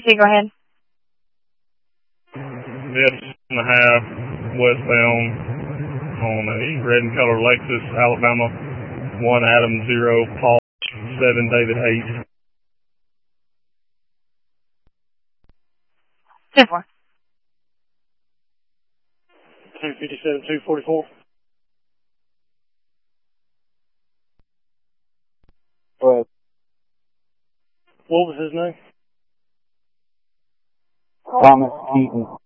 go ahead. Yes, and a half westbound on a red and color Lexus, Alabama. 1 Adam 0 Paul 7 David Hayes. 10-4. 257 244. Go ahead. What was his name? Thomas Keaton.